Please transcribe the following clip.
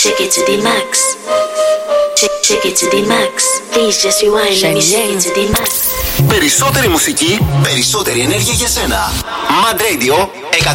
Shake it to the max. Shake it to the max. Please just rewind. Let me shake it to the max. Περισσότερη μουσική, περισσότερη ενέργεια για σένα. Mad Radio 102,6.